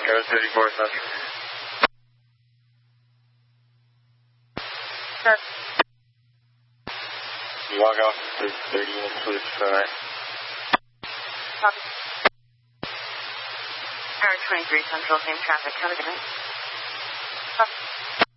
Aero 34 Central. Sir. You log off to 30 minutes with Copy. Aero 23 Central, same traffic, how to get in? Copy.